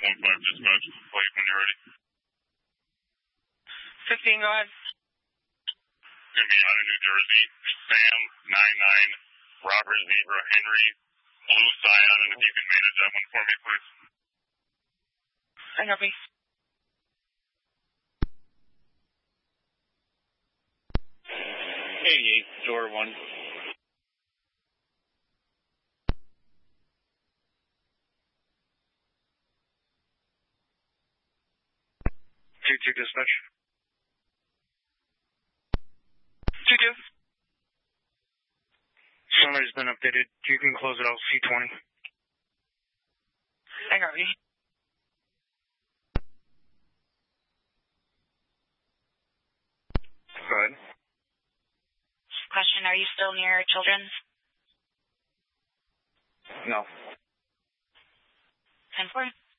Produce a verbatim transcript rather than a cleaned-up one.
one five dispatch. Plate when you're ready. fifteen, go ahead. It's going to be out of New Jersey. Sam, nine nine, Robert Zebra, Henry, Blue Scion, and if you can manage that one for me, please. I copy. eighty-eight, door one. two two dispatch. two two. Summer's been updated. You can close it out C twenty. I copy. Go ahead. Question, are you still near Children's? No. ten four.